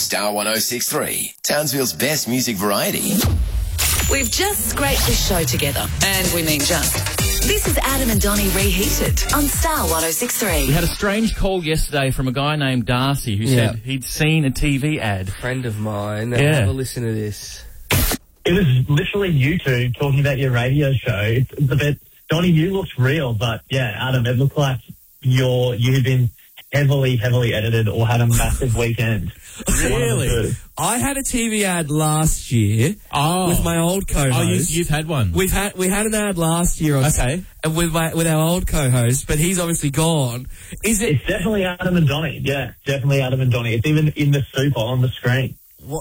Star 106.3, Townsville's best music variety. We've just scraped this show together, and we mean just. This is Adam and Donnie Reheated on Star 106.3. We had a strange call yesterday from a guy named Darcy who said he'd seen a TV ad. Friend of mine. Have a listen to this. It was literally you two talking about your radio show. It's a bit, Donnie, you looked real, but yeah, Adam, it looked like you've been heavily edited or had a massive weekend. Really? I had a TV ad last year with my old co-host. Oh, you've had one. We had an ad last year with our old co-host, but he's obviously gone. It's definitely Adam and Donnie. Yeah, definitely Adam and Donnie. It's even in the super on the screen. What?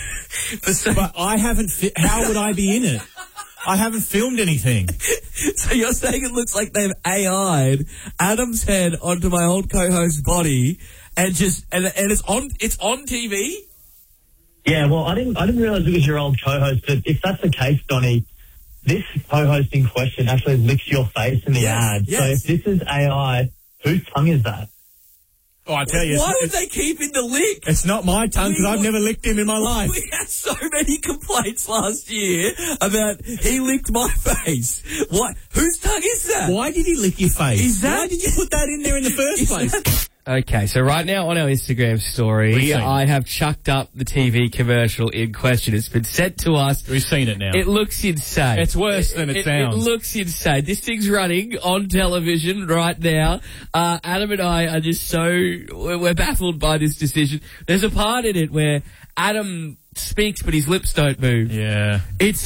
But I haven't. How would I be in it? I haven't filmed anything. So you're saying it looks like they've AI'd Adam's head onto my old co-host's body, and it's on TV? Yeah, well, I didn't realise it was your old co-host, but if that's the case, Donnie, this co-host in question actually licks your face in the ad. Yes. So if this is AI, whose tongue is that? Oh, I tell you, why would they keep in the lick? It's not my tongue because I've never licked him in my life. We had so many complaints last year about he licked my face. What? Whose tongue is that? Why did he lick your face? Why did you put that in there in the first place? Okay, so right now on our Instagram story, I have chucked up the TV commercial in question. It's been sent to us. We've seen it now. It looks insane. It's worse than it sounds. It looks insane. This thing's running on television right now. Adam and I are just we're baffled by this decision. There's a part in it where Adam speaks, but his lips don't move. Yeah. It's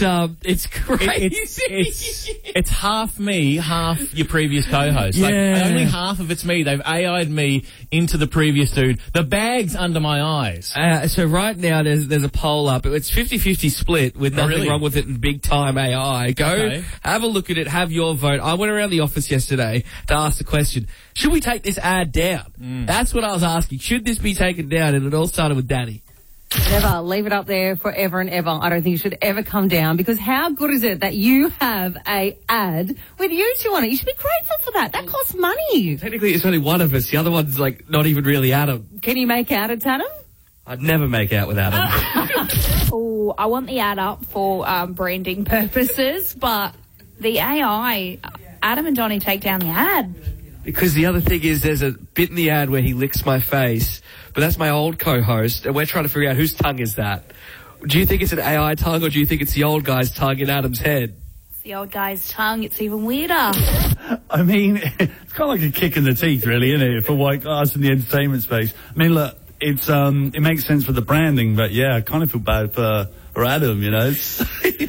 crazy. It's half me, half your previous co-host. Yeah. Like, only half of it's me. They've AI'd me into the previous dude. The bag's under my eyes. So right now there's a poll up. It's 50-50 split with nothing wrong with it and big time AI. Go have a look at it, have your vote. I went around the office yesterday to ask the question, should we take this ad down? That's what I was asking. Should this be taken down? And it all started with Danny. Never. Leave it up there forever and ever. I don't think it should ever come down, because how good is it that you have a ad with you two on it? You should be grateful for that. That costs money. Technically, it's only one of us. The other one's, like, not even really Adam. Can you make out it's Adam? I'd never make out with Adam. Oh, I want the ad up for branding purposes, but the AI, Adam and Donnie take down the ad. Because the other thing is there's a bit in the ad where he licks my face, but that's my old co-host, and we're trying to figure out whose tongue is that. Do you think it's an AI tongue, or do you think it's the old guy's tongue in Adam's head? It's the old guy's tongue. It's even weirder. I mean, it's kind of like a kick in the teeth, really, isn't it, for white guys in the entertainment space? I mean, look, it makes sense for the branding, but yeah, I kind of feel bad for Adam, you know.